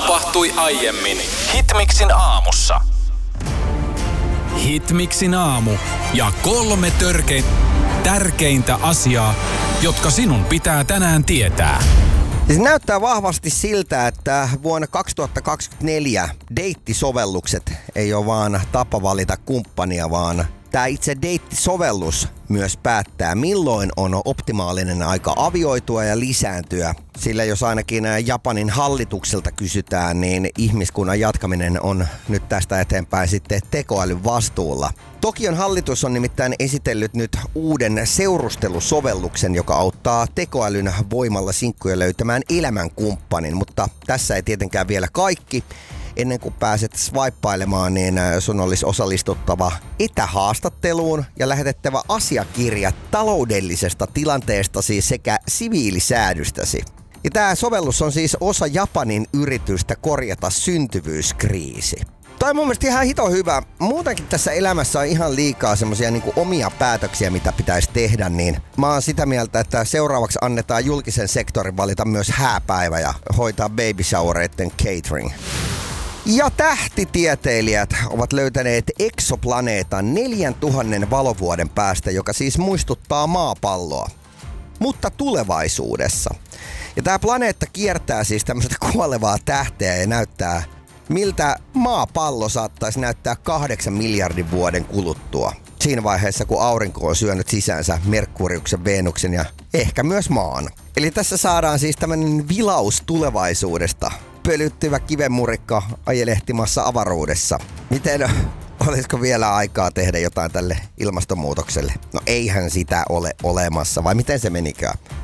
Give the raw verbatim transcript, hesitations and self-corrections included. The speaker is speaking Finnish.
tapahtui aiemmin Hitmixin aamussa. Hitmixin aamu ja kolme törkein tärkeintä asiaa, jotka sinun pitää tänään tietää. Se näyttää vahvasti siltä, että vuonna kaksituhattakaksikymmentäneljä deittisovellukset ei ole vaan tapa valita kumppania, vaan tämä itse deittisovellus myös päättää, milloin on optimaalinen aika avioitua ja lisääntyä. Sillä jos ainakin Japanin hallitukselta kysytään, niin ihmiskunnan jatkaminen on nyt tästä eteenpäin sitten tekoälyn vastuulla. Tokion hallitus on nimittäin esitellyt nyt uuden seurustelusovelluksen, joka auttaa tekoälyn voimalla sinkkuja löytämään elämänkumppanin, mutta tässä ei tietenkään vielä kaikki. Ennen kuin pääset swipailemaan, niin sun olisi osallistuttava etähaastatteluun ja lähetettävä asiakirja taloudellisesta tilanteestasi sekä siviilisäädystäsi. Ja tämä sovellus on siis osa Japanin yritystä korjata syntyvyyskriisi. Tämä on mun mielestä ihan hito hyvä. Muutenkin tässä elämässä on ihan liikaa semmosia niinku omia päätöksiä, mitä pitäisi tehdä, niin mä oon sitä mieltä, että seuraavaksi annetaan julkisen sektorin valita myös hääpäivä ja hoitaa baby showereiden catering. Ja tähtitieteilijät ovat löytäneet eksoplaneetan neljäntuhannen valovuoden päästä, joka siis muistuttaa maapalloa, mutta tulevaisuudessa. Ja tämä planeetta kiertää siis tämmöistä kuolevaa tähteä ja näyttää, miltä maapallo saattaisi näyttää kahdeksan miljardin vuoden kuluttua. Siinä vaiheessa, kun aurinko on syönyt sisäänsä Merkuriuksen, Venuksen ja ehkä myös Maan. Eli tässä saadaan siis tämmöinen vilaus tulevaisuudesta. Pölyttyvä kivenmurikka ajelehtimassa avaruudessa. Miten, olisiko vielä aikaa tehdä jotain tälle ilmastonmuutokselle? No eihän sitä ole olemassa, vai miten se menikään?